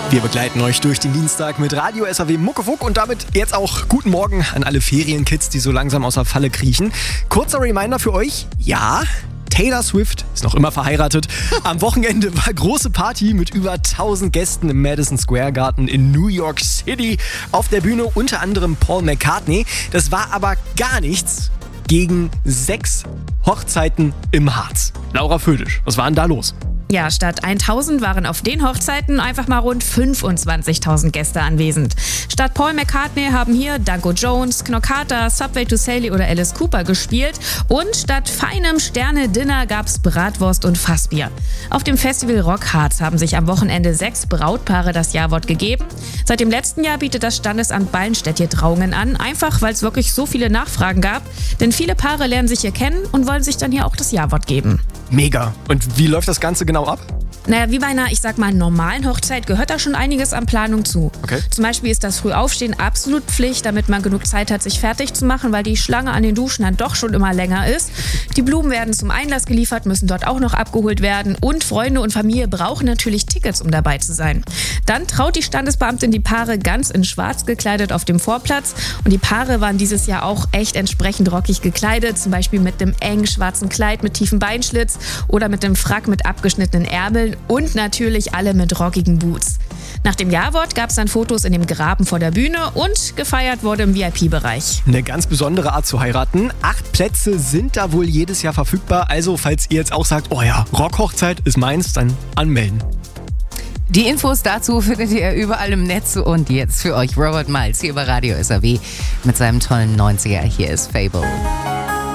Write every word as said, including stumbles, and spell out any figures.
Wir begleiten euch durch den Dienstag mit Radio S A W Muckefuck und damit jetzt auch guten Morgen an alle Ferienkids, die so langsam aus der Falle kriechen. Kurzer Reminder für euch, ja, Taylor Swift ist noch immer verheiratet. Am Wochenende war große Party mit über tausend Gästen im Madison Square Garden in New York City. Auf der Bühne unter anderem Paul McCartney. Das war aber gar nichts gegen sechs Hochzeiten im Harz. Laura Födisch, was war denn da los? Ja, statt tausend waren auf den Hochzeiten einfach mal rund fünfundzwanzigtausend Gäste anwesend. Statt Paul McCartney haben hier Danko Jones, Knockator, Subway to Sally oder Alice Cooper gespielt und statt feinem Sterne-Dinner gab's Bratwurst und Fassbier. Auf dem Festival Rock Harz haben sich am Wochenende sechs Brautpaare das Jawort gegeben. Seit dem letzten Jahr bietet das Standesamt Ballenstedt hier Trauungen an, einfach weil es wirklich so viele Nachfragen gab. Denn viele Paare lernen sich hier kennen und wollen sich dann hier auch das Jawort geben. Mega. Und wie läuft das Ganze genau ab? Naja, wie bei einer, ich sag mal, normalen Hochzeit gehört da schon einiges an Planung zu. Okay. Zum Beispiel ist das Frühaufstehen absolut Pflicht, damit man genug Zeit hat, sich fertig zu machen, weil die Schlange an den Duschen dann doch schon immer länger ist. Die Blumen werden zum Einlass geliefert, müssen dort auch noch abgeholt werden und Freunde und Familie brauchen natürlich Tickets, um dabei zu sein. Dann traut die Standesbeamtin die Paare ganz in schwarz gekleidet auf dem Vorplatz und die Paare waren dieses Jahr auch echt entsprechend rockig gekleidet, zum Beispiel mit dem engen schwarzen Kleid mit tiefem Beinschlitz oder mit dem Frack mit abgeschnittenen Ärmeln und natürlich alle mit rockigen Boots. Nach dem Jawort gab es dann Fotos in dem Graben vor der Bühne und gefeiert wurde im V I P-Bereich. Eine ganz besondere Art zu heiraten. Acht Plätze sind da wohl jedes Jahr verfügbar. Also falls ihr jetzt auch sagt, oh ja, Rockhochzeit ist meins, dann anmelden. Die Infos dazu findet ihr überall im Netz und jetzt für euch Robert Miles hier bei Radio S A W mit seinem tollen neunziger. Hier ist Fable.